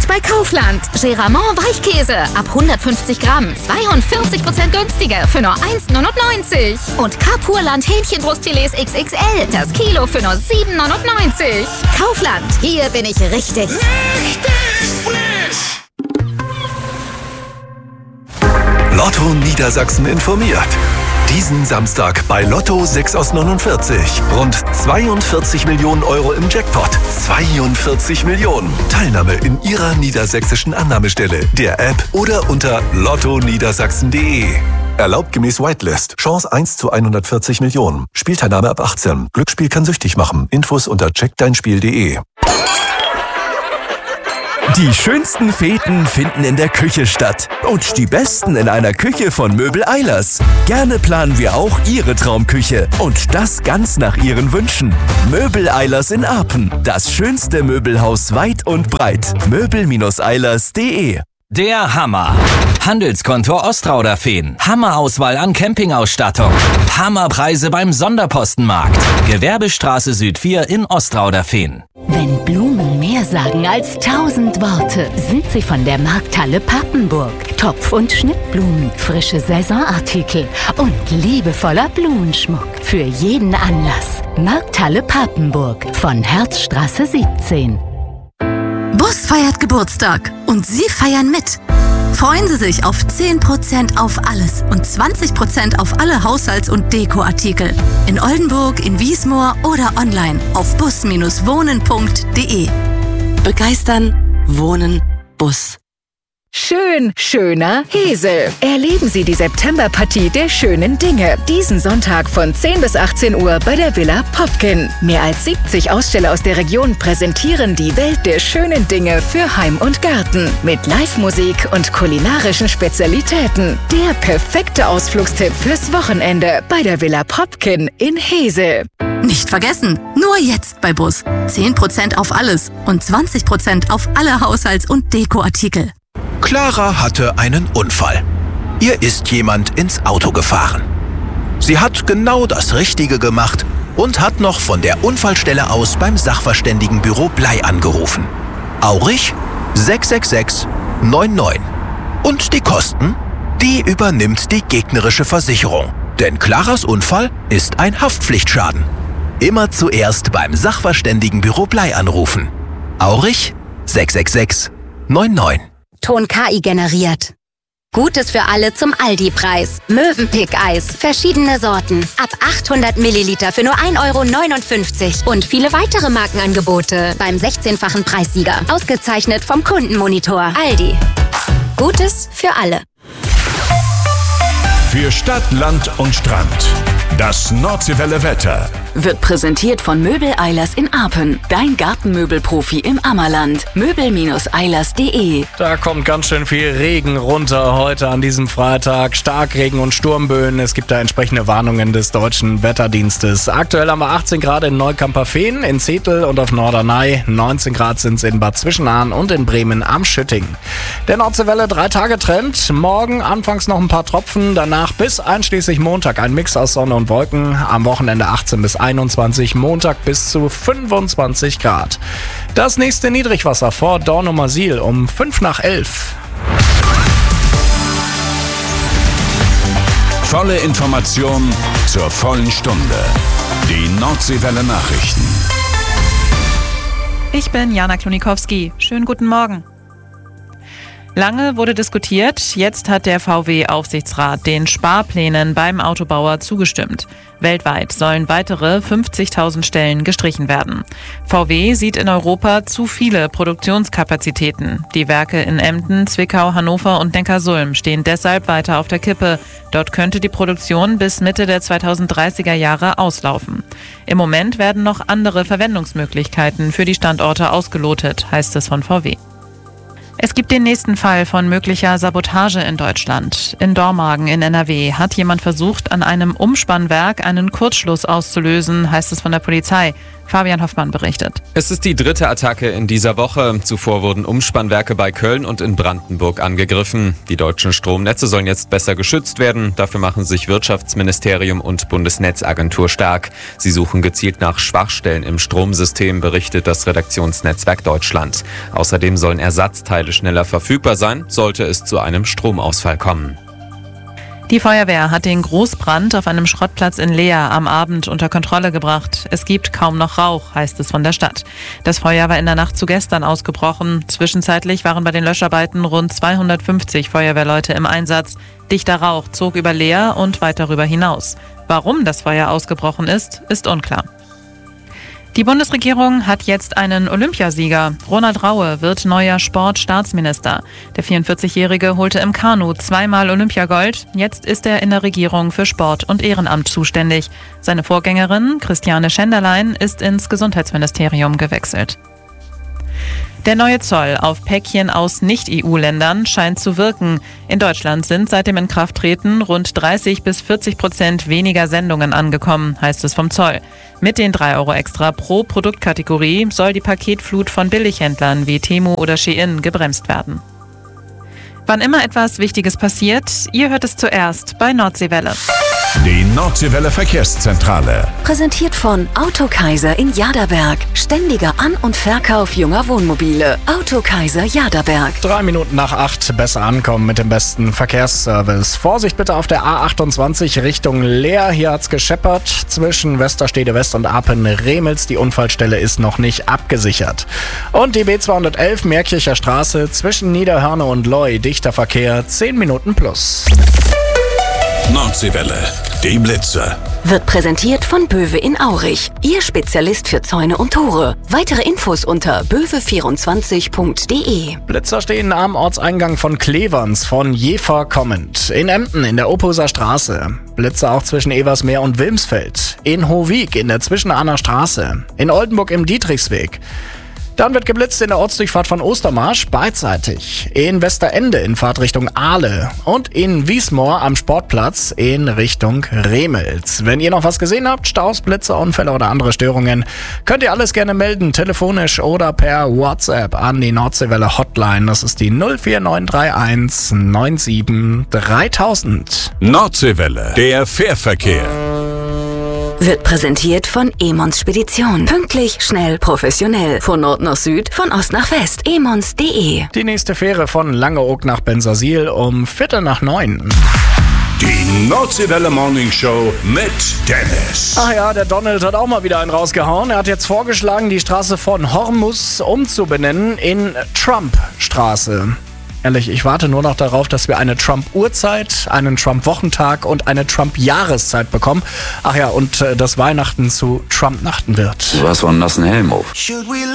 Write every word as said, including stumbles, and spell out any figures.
Jetzt bei Kaufland. Geramont Weichkäse ab hundertfünfzig Gramm. zweiundvierzig Prozent günstiger für nur eins neunundneunzig. Und Kapurland Hähnchenbrustfilets X X L. Das Kilo für nur sieben neunundneunzig. Kaufland. Hier bin ich richtig. Richtig frisch! Lotto Niedersachsen informiert. Diesen Samstag bei Lotto sechs aus neunundvierzig. Rund zweiundvierzig Millionen Euro im Jackpot. zweiundvierzig Millionen. Teilnahme in Ihrer niedersächsischen Annahmestelle, der App oder unter lotto niedersachsen punkt de. Erlaubt gemäß Whitelist. Chance eins zu hundertvierzig Millionen. Spielteilnahme ab achtzehn. Glücksspiel kann süchtig machen. Infos unter check dein spiel punkt de. Die schönsten Feten finden in der Küche statt. Und die besten in einer Küche von Möbel Eilers. Gerne planen wir auch Ihre Traumküche. Und das ganz nach Ihren Wünschen. Möbel Eilers in Apen. Das schönste Möbelhaus weit und breit. möbel eilers punkt de. Der Hammer. Handelskontor Ostrauderfehn. Hammerauswahl an Campingausstattung. Hammerpreise beim Sonderpostenmarkt. Gewerbestraße Süd vier in Ostrauderfehn. Wenn Blumen mehr sagen als tausend Worte, sind sie von der Markthalle Papenburg. Topf- und Schnittblumen, frische Saisonartikel und liebevoller Blumenschmuck für jeden Anlass. Markthalle Papenburg von Herzstraße siebzehn. Bus feiert Geburtstag und Sie feiern mit. Freuen Sie sich auf zehn Prozent auf alles und zwanzig Prozent auf alle Haushalts- und Dekoartikel. In Oldenburg, in Wiesmoor oder online auf bus wohnen punkt de. Begeistern, wohnen, Bus. Schön, schöner Hesel. Erleben Sie die Septemberpartie der schönen Dinge. Diesen Sonntag von zehn bis achtzehn Uhr bei der Villa Popkin. Mehr als siebzig Aussteller aus der Region präsentieren die Welt der schönen Dinge für Heim und Garten. Mit Live-Musik und kulinarischen Spezialitäten. Der perfekte Ausflugstipp fürs Wochenende bei der Villa Popkin in Hesel. Nicht vergessen, nur jetzt bei Bus. zehn Prozent auf alles und zwanzig Prozent auf alle Haushalts- und Dekoartikel. Clara hatte einen Unfall. Ihr ist jemand ins Auto gefahren. Sie hat genau das Richtige gemacht und hat noch von der Unfallstelle aus beim Sachverständigenbüro Blei angerufen. Aurich sechs sechs sechs neun neun. Und die Kosten? Die übernimmt die gegnerische Versicherung. Denn Claras Unfall ist ein Haftpflichtschaden. Immer zuerst beim Sachverständigenbüro Blei anrufen. Aurich sechs sechs sechs neun neun. Ton K I generiert. Gutes für alle zum Aldi-Preis. Mövenpick-Eis. Verschiedene Sorten. Ab achthundert Milliliter für nur ein Euro neunundfünfzig. Und viele weitere Markenangebote beim sechzehnfachen Preissieger. Ausgezeichnet vom Kundenmonitor. Aldi. Gutes für alle. Für Stadt, Land und Strand. Das Nordseewelle Wetter. Wird präsentiert von Möbel Eilers in Apen. Dein Gartenmöbelprofi im Ammerland. möbel eilers punkt de. Da kommt ganz schön viel Regen runter heute an diesem Freitag. Starkregen und Sturmböen. Es gibt da entsprechende Warnungen des Deutschen Wetterdienstes. Aktuell haben wir achtzehn Grad in Neukamperfehn, in Zetel und auf Norderney. neunzehn Grad sind es in Bad Zwischenahn und in Bremen am Schütting. Der Nordseewelle drei Tage Trend. Morgen anfangs noch ein paar Tropfen. Danach bis einschließlich Montag ein Mix aus Sonne und Wolken. Am Wochenende achtzehn bis einundzwanzig, Montag bis zu fünfundzwanzig Grad. Das nächste Niedrigwasser vor Dornumersiel um fünf nach elf. Volle Information zur vollen Stunde. Die Nordseewelle Nachrichten. Ich bin Jana Klonikowski. Schönen guten Morgen. Lange wurde diskutiert, jetzt hat der V W-Aufsichtsrat den Sparplänen beim Autobauer zugestimmt. Weltweit sollen weitere fünfzigtausend Stellen gestrichen werden. V W sieht in Europa zu viele Produktionskapazitäten. Die Werke in Emden, Zwickau, Hannover und Neckarsulm stehen deshalb weiter auf der Kippe. Dort könnte die Produktion bis Mitte der zweitausenddreißiger Jahre auslaufen. Im Moment werden noch andere Verwendungsmöglichkeiten für die Standorte ausgelotet, heißt es von V W. Es gibt den nächsten Fall von möglicher Sabotage in Deutschland. In Dormagen in N R W hat jemand versucht, an einem Umspannwerk einen Kurzschluss auszulösen, heißt es von der Polizei. Fabian Hoffmann berichtet. Es ist die dritte Attacke in dieser Woche. Zuvor wurden Umspannwerke bei Köln und in Brandenburg angegriffen. Die deutschen Stromnetze sollen jetzt besser geschützt werden. Dafür machen sich Wirtschaftsministerium und Bundesnetzagentur stark. Sie suchen gezielt nach Schwachstellen im Stromsystem, berichtet das Redaktionsnetzwerk Deutschland. Außerdem sollen Ersatzteile schneller verfügbar sein, sollte es zu einem Stromausfall kommen. Die Feuerwehr hat den Großbrand auf einem Schrottplatz in Leer am Abend unter Kontrolle gebracht. Es gibt kaum noch Rauch, heißt es von der Stadt. Das Feuer war in der Nacht zu gestern ausgebrochen. Zwischenzeitlich waren bei den Löscharbeiten rund zweihundertfünfzig Feuerwehrleute im Einsatz. Dichter Rauch zog über Leer und weit darüber hinaus. Warum das Feuer ausgebrochen ist, ist unklar. Die Bundesregierung hat jetzt einen Olympiasieger. Ronald Raue wird neuer Sportstaatsminister. Der vierundvierzigjährige holte im Kanu zweimal Olympiagold. Jetzt ist er in der Regierung für Sport und Ehrenamt zuständig. Seine Vorgängerin, Christiane Schenderlein, ist ins Gesundheitsministerium gewechselt. Der neue Zoll auf Päckchen aus Nicht-E U-Ländern scheint zu wirken. In Deutschland sind seit dem Inkrafttreten rund dreißig bis vierzig Prozent weniger Sendungen angekommen, heißt es vom Zoll. Mit den drei Euro extra pro Produktkategorie soll die Paketflut von Billighändlern wie Temu oder Shein gebremst werden. Wann immer etwas Wichtiges passiert, ihr hört es zuerst bei Nordseewelle. Die Nordseewelle Verkehrszentrale. Präsentiert von Autokaiser in Jaderberg. Ständiger An- und Verkauf junger Wohnmobile. Autokaiser Jaderberg. Drei Minuten nach acht, besser ankommen mit dem besten Verkehrsservice. Vorsicht bitte auf der A achtundzwanzig Richtung Leer. Hier hat's gescheppert zwischen Westerstede West und Apen-Remels. Die Unfallstelle ist noch nicht abgesichert. Und die B zweihundertelf Meerkircher Straße zwischen Niederhörne und Loi. Dichter Verkehr, zehn Minuten plus. Nordseewelle, die Blitzer. Wird präsentiert von Böwe in Aurich. Ihr Spezialist für Zäune und Tore. Weitere Infos unter böwe vierundzwanzig punkt de. Blitzer stehen am Ortseingang von Cleverns von Jever kommend. In Emden in der Ophuser Straße. Blitzer auch zwischen Eversmeer und Wilmsfeld. In Hohwig in der Zwischenahner Straße. In Oldenburg im Dietrichsweg. Dann wird geblitzt in der Ortsdurchfahrt von Ostermarsch beidseitig. In Westerende in Fahrtrichtung Ahle und in Wiesmoor am Sportplatz in Richtung Remels. Wenn ihr noch was gesehen habt, Staus, Blitze, Unfälle oder andere Störungen, könnt ihr alles gerne melden, telefonisch oder per WhatsApp an die Nordseewelle Hotline. Das ist die null vier neun drei eins neun sieben dreitausend. Nordseewelle, der Fährverkehr. Wird präsentiert von Emons Spedition. Pünktlich, schnell, professionell. Von Nord nach Süd, von Ost nach West. emons punkt de. Die nächste Fähre von Langeoog nach Bensersiel um Viertel nach neun. Die Nordseewelle Morning Show mit Dennis. Ach ja, der Donald hat auch mal wieder einen rausgehauen. Er hat jetzt vorgeschlagen, die Straße von Hormus umzubenennen in Trump-Straße. Ehrlich, ich warte nur noch darauf, dass wir eine Trump-Uhrzeit, einen Trump-Wochentag und eine Trump-Jahreszeit bekommen. Ach ja, und äh, dass Weihnachten zu Trump-Nachten wird. Du hast so einen nassen Helm auf.